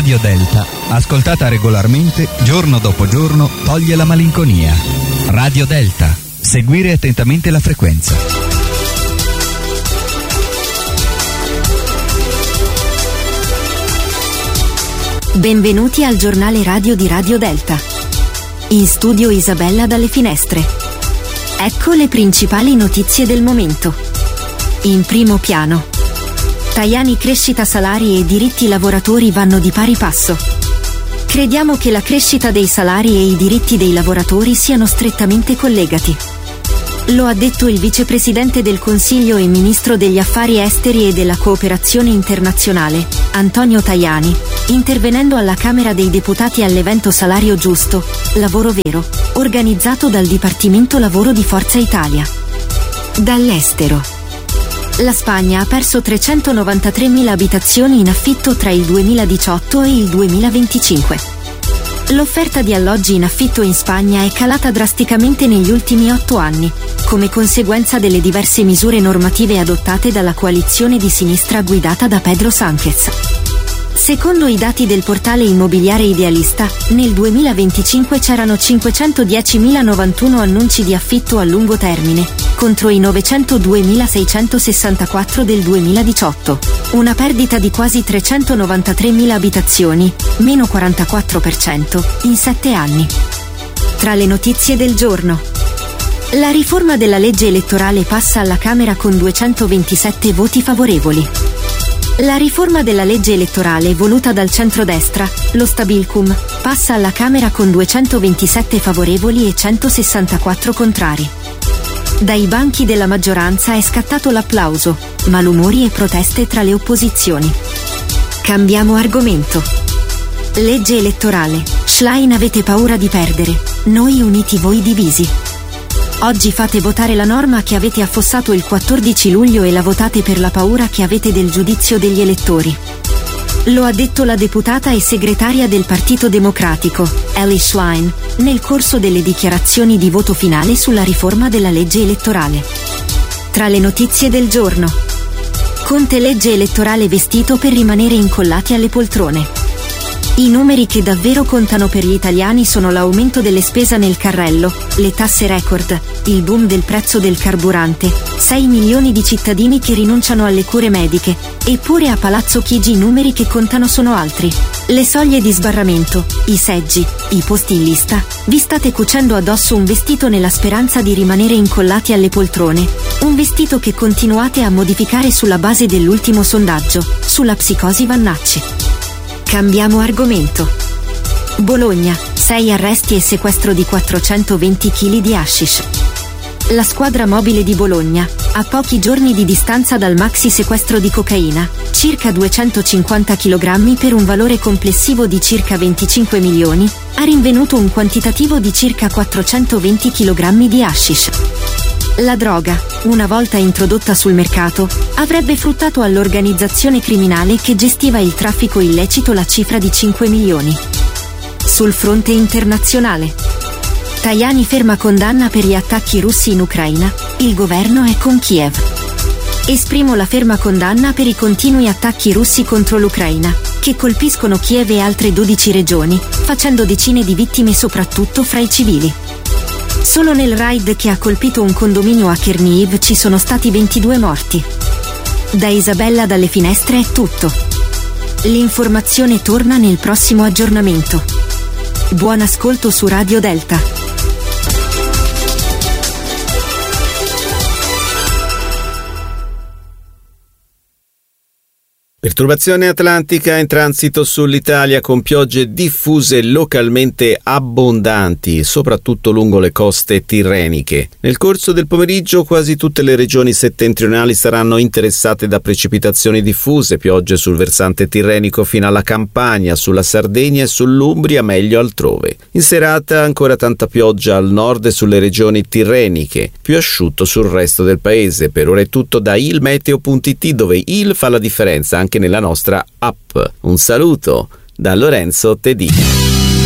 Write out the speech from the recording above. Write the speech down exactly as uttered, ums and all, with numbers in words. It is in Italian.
Radio Delta, ascoltata regolarmente, giorno dopo giorno, toglie la malinconia. Radio Delta. Seguire attentamente la frequenza. Benvenuti al giornale radio di Radio Delta. In studio Isabella dalle finestre. Ecco le principali notizie del momento. In primo piano. Tajani: crescita salari e diritti lavoratori vanno di pari passo. Crediamo che la crescita dei salari e i diritti dei lavoratori siano strettamente collegati. Lo ha detto il vicepresidente del Consiglio e ministro degli Affari Esteri e della Cooperazione Internazionale, Antonio Tajani, intervenendo alla Camera dei Deputati all'evento Salario Giusto, Lavoro Vero, organizzato dal Dipartimento Lavoro di Forza Italia. Dall'estero. La Spagna ha perso trecentonovantatremila abitazioni in affitto tra il duemiladiciotto e il duemilaventicinque. L'offerta di alloggi in affitto in Spagna è calata drasticamente negli ultimi otto anni, come conseguenza delle diverse misure normative adottate dalla coalizione di sinistra guidata da Pedro Sánchez. Secondo i dati del portale immobiliare Idealista, nel duemilaventicinque c'erano cinquecentodiecimilanovantuno annunci di affitto a lungo termine, contro i novecentoduemilaseicentosessantaquattro del duemiladiciotto. Una perdita di quasi trecentonovantatremila abitazioni, meno quarantaquattro per cento, in sette anni. Tra le notizie del giorno. La riforma della legge elettorale passa alla Camera con duecentoventisette voti favorevoli. La riforma della legge elettorale voluta dal centrodestra, lo Stabilcum, passa alla Camera con duecentoventisette favorevoli e centosessantaquattro contrari. Dai banchi della maggioranza è scattato l'applauso, malumori e proteste tra le opposizioni. Cambiamo argomento. Legge elettorale. Schlein: avete paura di perdere, noi uniti voi divisi. Oggi fate votare la norma che avete affossato il quattordici luglio e la votate per la paura che avete del giudizio degli elettori. Lo ha detto la deputata e segretaria del Partito Democratico, Elly Schlein, nel corso delle dichiarazioni di voto finale sulla riforma della legge elettorale. Tra le notizie del giorno. Conte: legge elettorale vestito per rimanere incollati alle poltrone. I numeri che davvero contano per gli italiani sono l'aumento delle spese nel carrello, le tasse record, il boom del prezzo del carburante, sei milioni di cittadini che rinunciano alle cure mediche, eppure a Palazzo Chigi i numeri che contano sono altri. Le soglie di sbarramento, i seggi, i posti in lista, vi state cucendo addosso un vestito nella speranza di rimanere incollati alle poltrone, un vestito che continuate a modificare sulla base dell'ultimo sondaggio, sulla psicosi Vannacci. Cambiamo argomento. Bologna, sei arresti e sequestro di quattrocentoventi chili di hashish. La squadra mobile di Bologna, a pochi giorni di distanza dal maxi sequestro di cocaina, circa duecentocinquanta chilogrammi per un valore complessivo di circa venticinque milioni, ha rinvenuto un quantitativo di circa quattrocentoventi chilogrammi di hashish. La droga, una volta introdotta sul mercato, avrebbe fruttato all'organizzazione criminale che gestiva il traffico illecito la cifra di cinque milioni. Sul fronte internazionale. Tajani: ferma condanna per gli attacchi russi in Ucraina, il governo è con Kiev. Esprimo la ferma condanna per i continui attacchi russi contro l'Ucraina, che colpiscono Kiev e altre dodici regioni, facendo decine di vittime soprattutto fra i civili. Solo nel raid che ha colpito un condominio a Chernihiv ci sono stati ventidue morti. Da Isabella dalle finestre è tutto. L'informazione torna nel prossimo aggiornamento. Buon ascolto su Radio Delta. Perturbazione atlantica in transito sull'Italia con piogge diffuse localmente abbondanti, soprattutto lungo le coste tirreniche. Nel corso del pomeriggio quasi tutte le regioni settentrionali saranno interessate da precipitazioni diffuse, piogge sul versante tirrenico fino alla Campania, sulla Sardegna e sull'Umbria, meglio altrove. In serata ancora tanta pioggia al nord e sulle regioni tirreniche, più asciutto sul resto del paese. Per ora è tutto da ilmeteo punto it, dove il fa la differenza anche nella nostra app. Un saluto da Lorenzo Tedì.